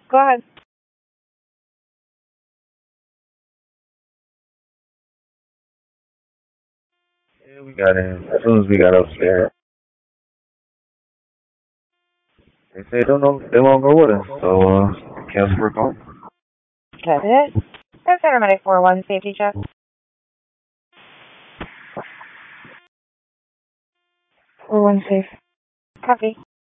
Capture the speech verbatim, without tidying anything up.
Go ahead. Yeah, we got in as soon as we got upstairs. They say they don't know they won't go with us, so uh, cancel for going. Got it. That's Paramedic four one, safety check. four one safe. Copy.